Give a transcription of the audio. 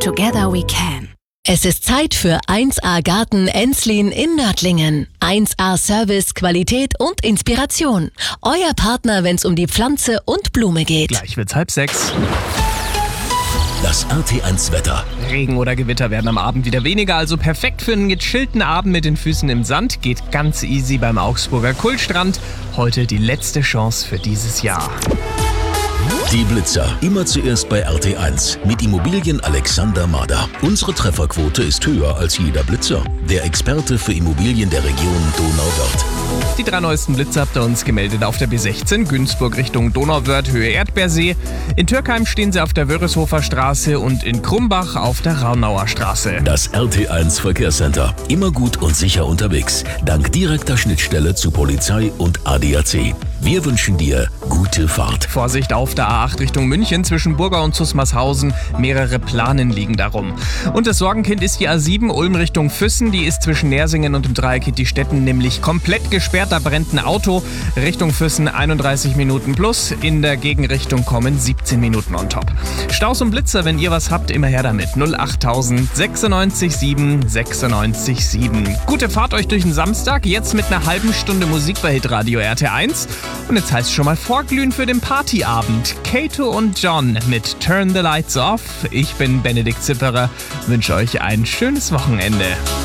Together we can. Es ist Zeit für 1A Garten Enslin in Nördlingen. 1A Service, Qualität und Inspiration. Euer Partner, wenn es um die Pflanze und Blume geht. Gleich wird's 5:30. Das RT1-Wetter. Regen oder Gewitter werden am Abend wieder weniger, also perfekt für einen gechillten Abend mit den Füßen im Sand. Geht ganz easy beim Augsburger Kullstrand. Heute die letzte Chance für dieses Jahr. Die Blitzer. Immer zuerst bei RT1 mit Immobilien Alexander Mader. Unsere Trefferquote ist höher als jeder Blitzer. Der Experte für Immobilien der Region Donauwörth. Die 3 neuesten Blitze habt ihr uns gemeldet auf der B16, Günzburg Richtung Donauwörth, Höhe Erdbeersee. In Türkheim stehen sie auf der Wörishofer Straße und in Krumbach auf der Raunauer Straße. Das RT1 Verkehrscenter. Immer gut und sicher unterwegs. Dank direkter Schnittstelle zu Polizei und ADAC. Wir wünschen dir gute Fahrt. Vorsicht auf der A8 Richtung München zwischen Burgau und Zusmarshausen. Mehrere Planen liegen darum. Und das Sorgenkind ist die A7 Ulm Richtung Füssen. Die ist zwischen Nersingen und dem Dreieck Hittistetten nämlich komplett gesperrt. Da brennt ein Auto. Richtung Füssen 31 Minuten plus. In der Gegenrichtung kommen 17 Minuten on top. Staus und Blitzer, wenn ihr was habt, immer her damit. 08000 96 7 96 7. Gute Fahrt euch durch den Samstag. Jetzt mit einer halben Stunde Musik bei Hitradio RT1. Und jetzt heißt es schon mal vorglühen für den Partyabend. Kato und John mit Turn the Lights Off. Ich bin Benedikt Zipperer. Wünsche euch ein schönes Wochenende.